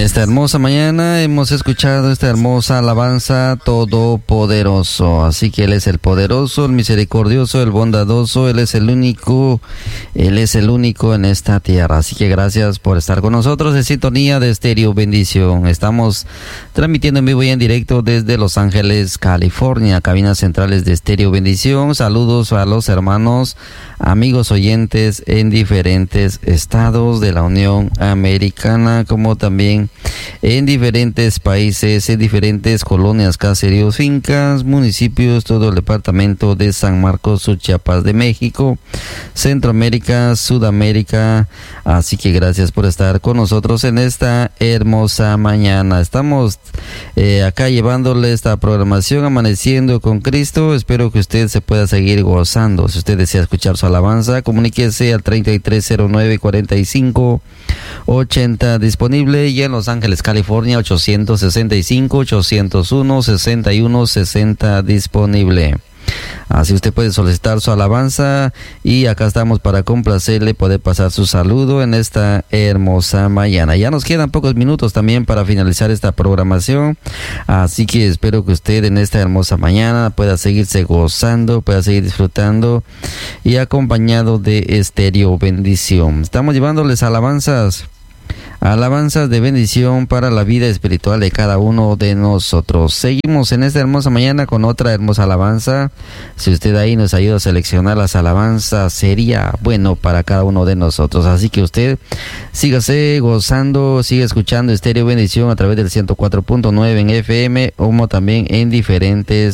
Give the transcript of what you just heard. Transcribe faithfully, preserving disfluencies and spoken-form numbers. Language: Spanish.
esta hermosa mañana hemos escuchado esta hermosa alabanza todopoderoso. Así que Él es el poderoso, el misericordioso, el bondadoso. Él es el único, Él es el único en esta tierra. Así que gracias por estar con nosotros en sintonía de Estéreo Bendición. Estamos transmitiendo en vivo y en directo desde Los Ángeles, California, cabinas centrales de Estéreo Bendición. Saludos a los hermanos, amigos oyentes en diferentes estados de la Unión Americana, como también en diferentes países, en diferentes colonias, caseríos, fincas, municipios, todo el departamento de San Marcos, Chiapas de México, Centroamérica, Sudamérica. Así que gracias por estar con nosotros en esta hermosa mañana. Estamos eh, acá llevándole esta programación Amaneciendo con Cristo. Espero que usted se pueda seguir gozando. Si usted desea escuchar su alabanza, comuníquese al treinta y tres cero nueve cuarenta y cinco ochenta disponible, y en Los Ángeles, California, ochocientos sesenta y cinco, ochocientos uno, sesenta y uno sesenta disponible. Así usted puede solicitar su alabanza y acá estamos para complacerle, poder pasar su saludo en esta hermosa mañana. Ya nos quedan pocos minutos también para finalizar esta programación, así que espero que usted en esta hermosa mañana pueda seguirse gozando, pueda seguir disfrutando y acompañado de Estéreo Bendición. Estamos llevándoles alabanzas. Alabanzas de bendición para la vida espiritual de cada uno de nosotros. Seguimos en esta hermosa mañana con otra hermosa alabanza. Si usted ahí nos ayuda a seleccionar las alabanzas, sería bueno para cada uno de nosotros. Así que usted sígase gozando, siga escuchando Estéreo Bendición a través del ciento cuatro punto nueve en F M, como también en diferentes